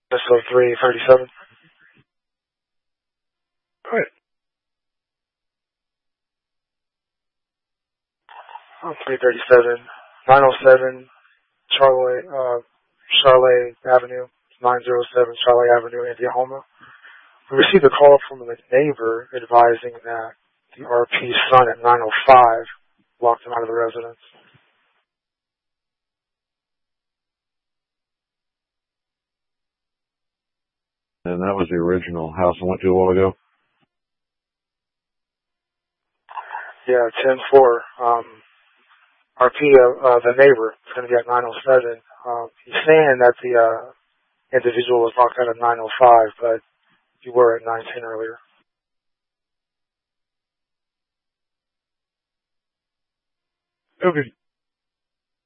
So 337. All right. 337, 907 Charlotte Avenue, 907 Charlotte Avenue, Indiana. We received a call from a neighbor advising that the RP's son at 905 locked him out of the residence. And that was the original house I went to a while ago? Yeah, 10-4. RP, the neighbor, is going to be at 907. He's saying that the individual was locked out at 905, but you were at 910 earlier. Okay.